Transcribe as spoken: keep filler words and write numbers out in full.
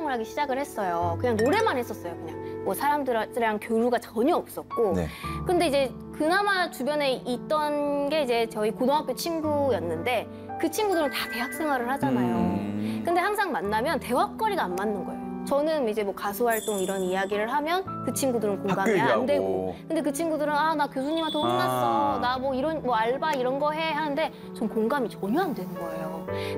활동을 하기 시작을 했어요. 그냥 노래만 했었어요. 그냥 뭐 사람들이랑 교류가 전혀 없었고. 네. 근데 이제 그나마 주변에 있던 게 이제 저희 고등학교 친구였는데 그 친구들은 다 대학 생활을 하잖아요. 음. 근데 항상 만나면 대화거리가 안 맞는 거예요. 저는 이제 뭐 가수 활동 이런 이야기를 하면 그 친구들은 공감이 안 얘기하고. 되고. 근데 그 친구들은 아, 나 교수님한테 혼났어. 아. 나 뭐 이런 뭐 알바 이런 거 해 하는데 전 공감이 전혀 안 되는 거예요.